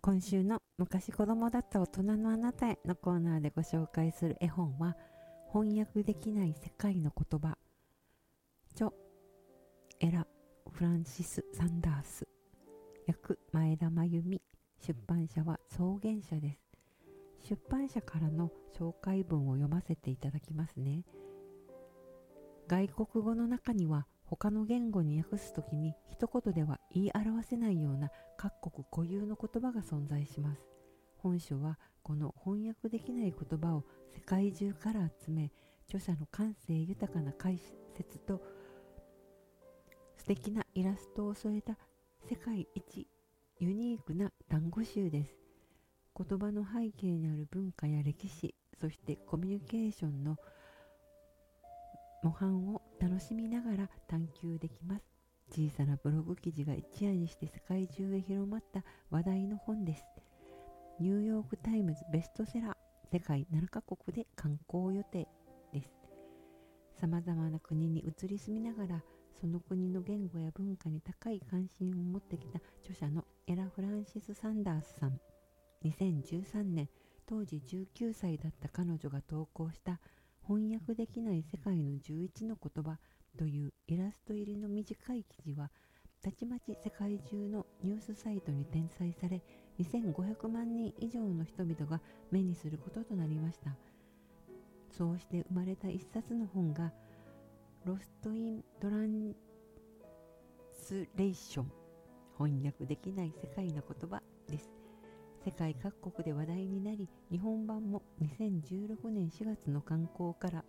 今週の昔子供だった大人のあなたへのコーナーでご紹介する絵本は、翻訳できない世界の言葉、著エラ・フランシス・サンダース、訳前田真由美、出版社は草原社です。出版社からの紹介文を読ませていただきますね。外国語の中には他の言語に訳すときに一言では言い表せないような各国固有の言葉が存在します。本書はこの翻訳できない言葉を世界中から集め、著者の感性豊かな解説と素敵なイラストを添えた世界一ユニークな単語集です。言葉の背景にある文化や歴史、そしてコミュニケーションの模範を楽しみながら探求できます。小さなブログ記事が一夜にして世界中へ広まった話題の本です。ニューヨークタイムズベストセラー、世界7カ国で刊行予定です。さまざまな国に移り住みながら、その国の言語や文化に高い関心を持ってきた著者のエラ・フランシス・サンダースさん。2013年、当時19歳だった彼女が投稿した翻訳できない世界の11の言葉というイラスト入りの短い記事は、たちまち世界中のニュースサイトに転載され、2500万人以上の人々が目にすることとなりました。そうして生まれた一冊の本がロスト・イン・トランスレーション、翻訳できない世界の言葉です。世界各国で話題になり、日本版も2016年4月の刊行から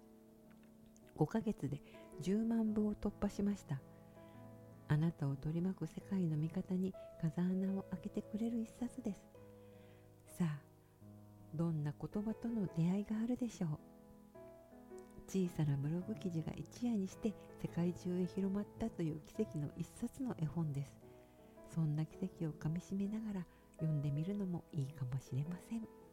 5ヶ月で10万部を突破しました。あなたを取り巻く世界の見方に風穴を開けてくれる一冊です。さあ、どんな言葉との出会いがあるでしょう。小さなブログ記事が一夜にして世界中へ広まったという奇跡の一冊の絵本です。そんな奇跡をかみしめながら読んでみるのもいいかもしれません。